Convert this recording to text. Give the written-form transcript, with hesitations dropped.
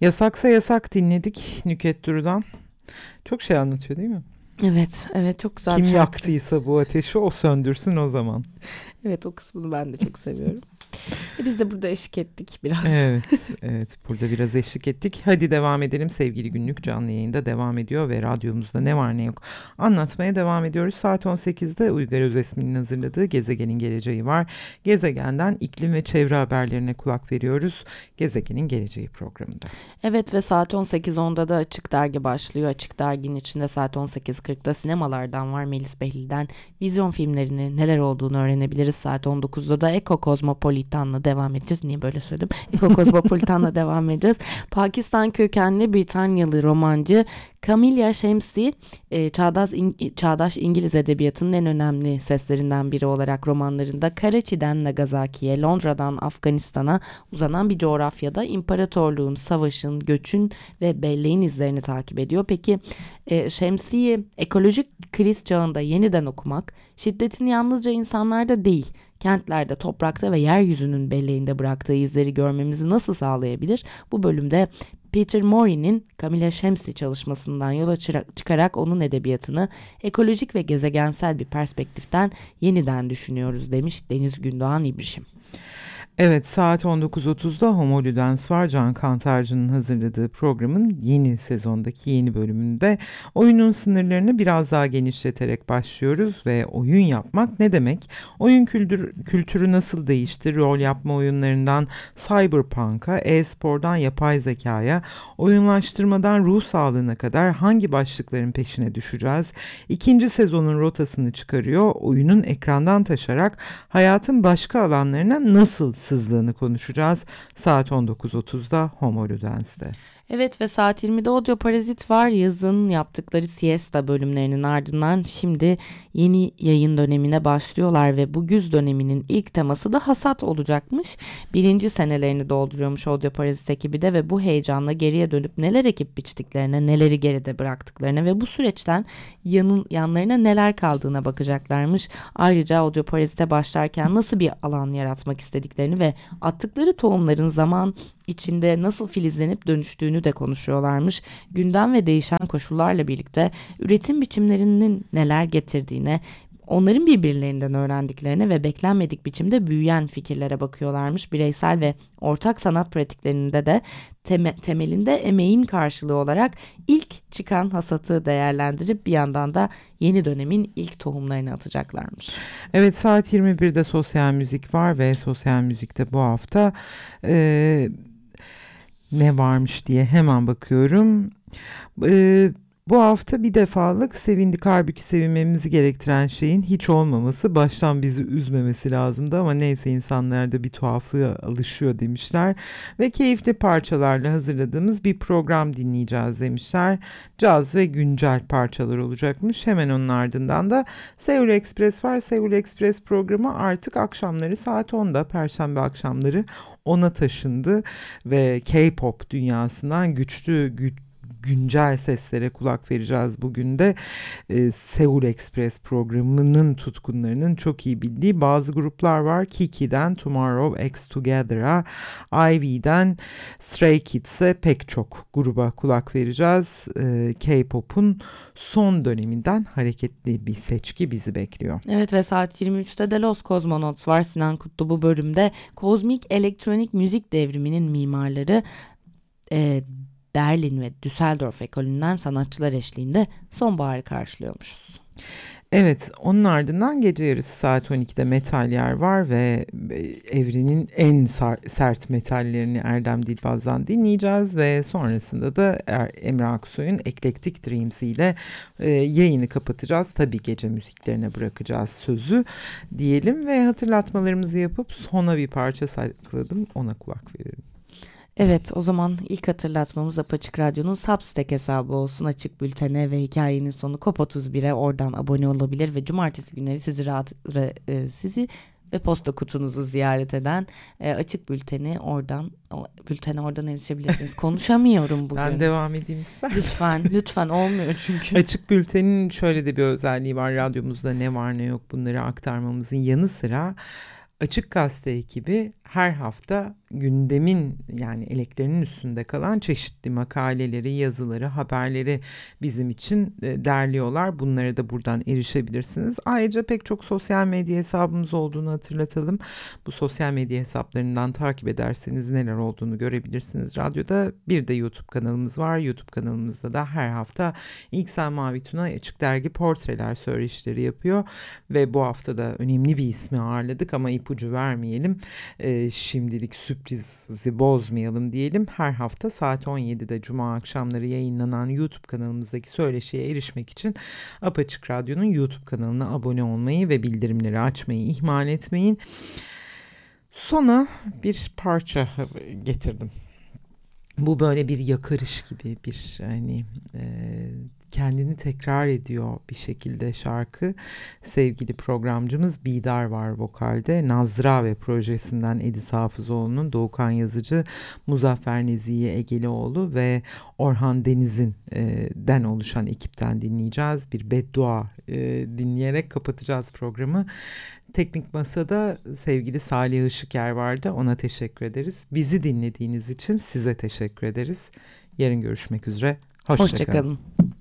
Yasaksa Yasak dinledik Nükhet Duru'dan. Çok şey anlatıyor değil mi? Evet, evet, çok güzel Kim bir şarkı. yaktıysa bu ateşi o söndürsün o zaman. Evet, o kısmını ben de çok seviyorum. Biz de burada eşlik ettik biraz. Evet, evet, burada biraz eşlik ettik. Hadi devam edelim. Sevgili Günlük canlı yayında devam ediyor ve radyomuzda ne var ne yok anlatmaya devam ediyoruz. Saat 18'de Uygar Özesmi'nin hazırladığı Gezegenin Geleceği var. Gezegenden iklim ve çevre haberlerine kulak veriyoruz. Gezegenin Geleceği programında. Evet ve saat 18.10'da da Açık Dergi başlıyor. Açık Dergi'nin içinde saat 18.40'da sinemalardan var. Melis Behlil'den vizyon filmlerini neler olduğunu öğrenebiliriz. Saat 19'da da Eko Kozmopolitan'la devam edeceğiz. Niye böyle söyledim? Eko Kozmopolitan'la devam edeceğiz. Pakistan kökenli Britanyalı romancı Camilla Shamsi, çağdaş İngiliz edebiyatının en önemli seslerinden biri olarak romanlarında Karachi'den Nagasaki'ye, Londra'dan Afganistan'a uzanan bir coğrafyada imparatorluğun, savaşın, göçün ve belleğin izlerini takip ediyor. Peki Shamsi'yi ekolojik kriz çağında yeniden okumak, şiddetin yalnızca insanlarda değil, kentlerde, toprakta ve yeryüzünün belleğinde bıraktığı izleri görmemizi nasıl sağlayabilir? Bu bölümde Peter Mori'nin Camilla Shamsi çalışmasından yola çıkarak onun edebiyatını ekolojik ve gezegensel bir perspektiften yeniden düşünüyoruz demiş Deniz Gündoğan İbrişim. Evet, saat 19.30'da Homo Ludens var. Can Kantarcı'nın hazırladığı programın yeni sezondaki yeni bölümünde oyunun sınırlarını biraz daha genişleterek başlıyoruz ve oyun yapmak ne demek? Oyun kültürü nasıl değişti? Rol yapma oyunlarından cyberpunk'a, e-spordan yapay zekaya, oyunlaştırmadan ruh sağlığına kadar hangi başlıkların peşine düşeceğiz? İkinci sezonun rotasını çıkarıyor. Oyunun ekrandan taşarak hayatın başka alanlarına nasıl sızdığını konuşacağız. Saat 19.30'da Homo Ludens'te. Evet ve saat 20'de Audio Parazit var. Yazın yaptıkları siesta bölümlerinin ardından şimdi yeni yayın dönemine başlıyorlar ve bu güz döneminin ilk teması da hasat olacakmış. 1. senelerini dolduruyormuş Audio Parazit ekibi de ve bu heyecanla geriye dönüp neler ekip biçtiklerine, neleri geride bıraktıklarına ve bu süreçten yanlarına neler kaldığına bakacaklarmış. Ayrıca Audio Parazit'e başlarken nasıl bir alan yaratmak istediklerini ve attıkları tohumların zaman içinde nasıl filizlenip dönüştüğünü de konuşuyorlarmış. Gündem ve değişen koşullarla birlikte üretim biçimlerinin neler getirdiğine, onların birbirlerinden öğrendiklerine ve beklenmedik biçimde büyüyen fikirlere bakıyorlarmış. Bireysel ve ortak sanat pratiklerinde de temelinde emeğin karşılığı olarak ilk çıkan hasatı değerlendirip bir yandan da yeni dönemin ilk tohumlarını atacaklarmış. Evet, saat 21'de sosyal müzik var ve sosyal müzikte bu hafta ne varmış diye hemen bakıyorum. Bu hafta bir defalık sevindik, halbuki sevinmemizi gerektiren şeyin hiç olmaması baştan bizi üzmemesi lazımdı ama neyse, insanlar da bir tuhaflığa alışıyor demişler ve keyifli parçalarla hazırladığımız bir program dinleyeceğiz demişler. Caz ve güncel parçalar olacakmış. Hemen onun ardından da Seul Express var. Seul Express programı artık akşamları saat 10'da, Perşembe akşamları 10'a taşındı ve K-pop dünyasından güçlü güncel seslere kulak vereceğiz bugün de. Seul Express programının tutkunlarının çok iyi bildiği bazı gruplar var. Kiki'den Tomorrow X Together'a, IV'den Stray Kids'e pek çok gruba kulak vereceğiz. K-pop'un son döneminden hareketli bir seçki bizi bekliyor. Evet ve saat 23'te de Los Cosmonauts var. Sinan Kutlu bu bölümde kozmik elektronik müzik devriminin mimarları Berlin ve Düsseldorf ekolünden sanatçılar eşliğinde sonbaharı karşılıyormuşuz. Evet, onun ardından gece yarısı saat 12'de Metal Yer var ve evrenin en sert metallerini Erdem Dilbaz'dan dinleyeceğiz ve sonrasında da Emre Aksoy'un Eclectic Dreams ile yayını kapatacağız. Tabii gece müziklerine bırakacağız sözü diyelim ve hatırlatmalarımızı yapıp sona bir parça sakladım, ona kulak verelim. Evet, o zaman ilk hatırlatmamız Apaçık Radyo'nun Substack hesabı olsun. Açık Bülten'e ve hikayenin sonu COP31'e oradan abone olabilir ve cumartesi günleri sizi ve posta kutunuzu ziyaret eden Açık Bülten'e oradan erişebilirsiniz. Konuşamıyorum bugün. Ben devam edeyim istersen. Lütfen olmuyor çünkü. Açık Bülten'in şöyle de bir özelliği var. Radyomuzda ne var ne yok bunları aktarmamızın yanı sıra Açık Gazete ekibi her hafta gündemin yani eleklerinin üstünde kalan çeşitli makaleleri, yazıları, haberleri bizim için derliyorlar. Bunlara da buradan erişebilirsiniz. Ayrıca pek çok sosyal medya hesabımız olduğunu hatırlatalım. Bu sosyal medya hesaplarından takip ederseniz neler olduğunu görebilirsiniz. Radyoda bir de YouTube kanalımız var. YouTube kanalımızda da her hafta İlksel Mavi Tunay Açık Dergi portreler söyleşileri yapıyor. Ve bu hafta da önemli bir ismi ağırladık ama ipucu vermeyelim. Şimdilik sürprizi bozmayalım diyelim. Her hafta saat 17'de Cuma akşamları yayınlanan YouTube kanalımızdaki söyleşiye erişmek için Apaçık Radyo'nun YouTube kanalına abone olmayı ve bildirimleri açmayı ihmal etmeyin. Sona bir parça getirdim. Bu böyle bir yakarış gibi bir hani kendini tekrar ediyor bir şekilde şarkı. Sevgili programcımız Bidar var vokalde. Nazrave projesinden Edis Hafızoğlu'nun, Doğukan Yazıcı, Muzaffer Nezihi Egelioğlu ve Orhan Deniz'in den oluşan ekipten dinleyeceğiz. Bir beddua dinleyerek kapatacağız programı. Teknik Masa'da sevgili Salih Işıker vardı. Ona teşekkür ederiz. Bizi dinlediğiniz için size teşekkür ederiz. Yarın görüşmek üzere. Hoşça kalın. Hoşçakalın.